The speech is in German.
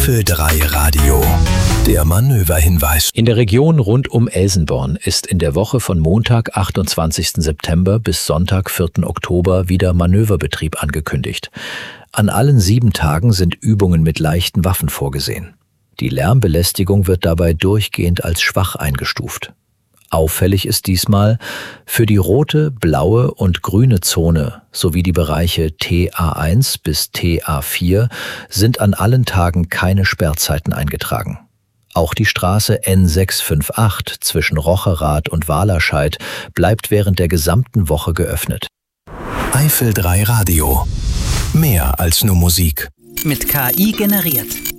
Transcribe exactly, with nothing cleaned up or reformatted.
Eifel drei Radio. Der Manöverhinweis. In der Region rund um Elsenborn ist in der Woche von Montag, achtundzwanzigsten September bis Sonntag, vierten Oktober wieder Manöverbetrieb angekündigt. An allen sieben Tagen sind Übungen mit leichten Waffen vorgesehen. Die Lärmbelästigung wird dabei durchgehend als schwach eingestuft. Auffällig ist diesmal, für die rote, blaue und grüne Zone sowie die Bereiche T A eins bis T A vier sind an allen Tagen keine Sperrzeiten eingetragen. Auch die Straße N sechs fünf acht zwischen Rocherath und Wahlerscheid bleibt während der gesamten Woche geöffnet. Eifel drei Radio. Mehr als nur Musik. Mit K I generiert.